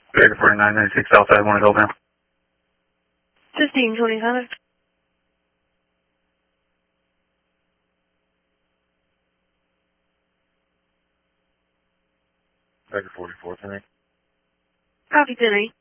Baker 4996 Southside, want to go now? 1525. Baker 44, 10. Copy 10.